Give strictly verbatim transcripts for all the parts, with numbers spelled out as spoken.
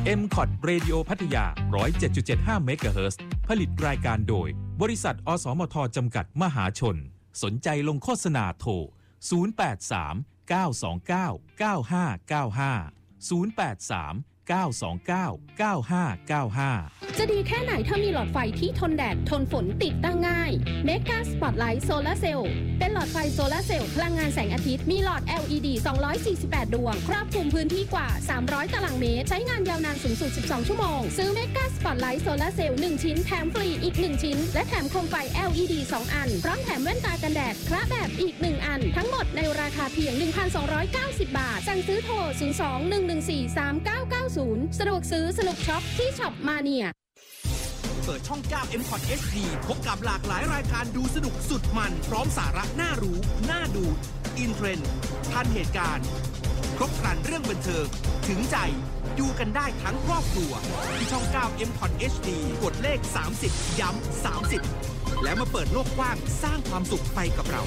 เอ็ม ซี โอ ที Radio พัทยา หนึ่งร้อยเจ็ดจุดเจ็ดห้า เมกะเฮิรตซ์ ผลิตรายการโดยบริษัทอสมทจำกัดมหาชนสนใจลงโฆษณาโทรศูนย์ แปด สาม เก้า สอง เก้า เก้า ห้า เก้า ห้า ศูนย์ แปด สาม เก้า สอง เก้า เก้า ห้า เก้า ห้าจะดีแค่ไหนถ้ามีหลอดไฟที่ทนแดดทนฝนติดตั้งง่าย Mega Spotlight Solar Cell เป็นหลอดไฟโซลาร์เซลล์พลังงานแสงอาทิตย์มีหลอด แอล อี ดี สองร้อยสี่สิบแปด ดวงครอบคลุมพื้นที่กว่าสามร้อยตารางเมตรใช้งานยาวนานสูงสุดสิบสองชั่วโมงซื้อ Mega Spotlight Solar Cell หนึ่งชิ้นแถมฟรีอีกหนึ่งชิ้นและแถมโคมไฟ แอล อี ดี สอง อันพร้อมแถมแว่นตากันแดดคละแบบอีกหนึ่งอันทั้งหมดในราคาเพียง หนึ่งพันสองร้อยเก้าสิบ บาทสั่งซื้อโทรศูนย์ สอง หนึ่ง หนึ่ง สี่ สาม เก้า เก้า ศูนย์สะดวกซื้อสนุกช็อปที่ช็อปมาเนียเปิดช่อง เก้า เอ็ม คอท เอช ดี พบกับหลากหลายรายการดูสนุกสุดมันพร้อมสาระน่ารู้น่าดูอินเทรนด์ทันเหตุการณ์ครบครันเรื่องบันเทิงถึงใจดูกันได้ทั้งครอบครัวที่ช่อง เก้า เอ็ม คอท เอช ดี กดเลขสามสิบย้ำสามสิบแล้วมาเปิดโลกกว้างสร้างความสุขไปกับเรา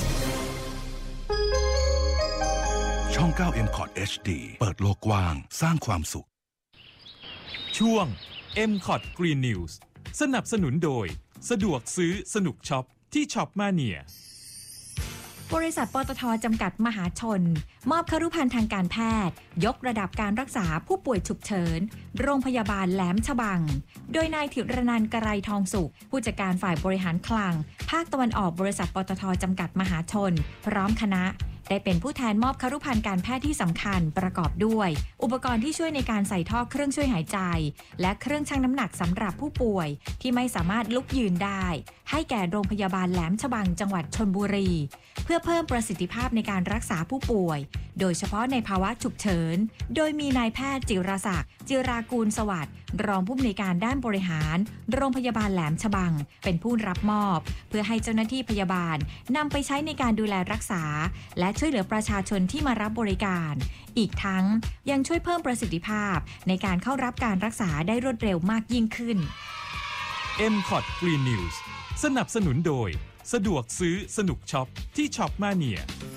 ช่อง เก้า เอ็ม คอท เอช ดี เปิดโลกกว้างสร้างความสุขช่วง เอ็ม ซี โอ ที Green News สนับสนุนโดยสะดวกซื้อสนุกช็อปที่ช็อปมาเนียบริษัทปตท.จำกัดมหาชนมอบคฤภัณฑ์ทางการแพทย์ยกระดับการรักษาผู้ป่วยฉุกเฉินโรงพยาบาลแหลมฉบังโดยนายธิรนันท์กรัยทองสุขผู้จัดการฝ่ายบริหารคลังภาคตะวันออกบริษัทปตท.จำกัดมหาชนพร้อมคณะได้เป็นผู้แทนมอบคฤภัณฑ์การแพทย์ที่สำคัญประกอบด้วยอุปกรณ์ที่ช่วยในการใส่ท่อเครื่องช่วยหายใจและเครื่องชั่งน้ำหนักสำหรับผู้ป่วยที่ไม่สามารถลุกยืนได้ให้แก่โรงพยาบาลแหลมฉบังจังหวัดชลบุรีเพื่อเพิ่มประสิทธิภาพในการรักษาผู้ป่วยโดยเฉพาะในภาวะฉุกเฉินโดยมีนายแพทย์จิรศักดิ์จิรากูลสวัสดิ์รองผู้อำนวยการด้านบริหารโรงพยาบาลแหลมฉบังเป็นผู้รับมอบเพื่อให้เจ้าหน้าที่พยาบาลนำไปใช้ในการดูแลรักษาและช่วยเหลือประชาชนที่มารับบริการอีกทั้งยังช่วยเพิ่มประสิทธิภาพในการเข้ารับการรักษาได้รวดเร็วมากยิ่งขึ้นเอ็ม ซี โอ ที Green News สนับสนุนโดยสะดวกซื้อสนุกช็อปที่ช็อปมาเนีย